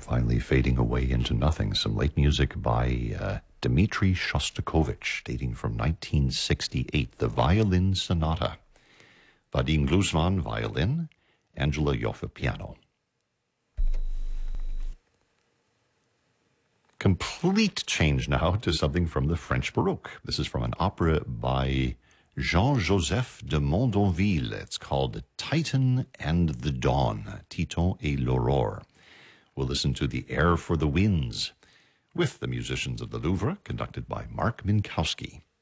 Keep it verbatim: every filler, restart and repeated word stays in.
finally fading away into nothing. Some late music by uh, Dmitri Shostakovich, dating from nineteen sixty-eight, the Violin Sonata. Vadim Gluzman, violin, Angela Joffe, piano. Complete change now to something from the French Baroque. This is from an opera by Jean-Joseph de Mondonville. It's called Titan and the Dawn, Titan et l'Aurore. We'll listen to the Air for the Winds with the musicians of the Louvre, conducted by Mark Minkowski.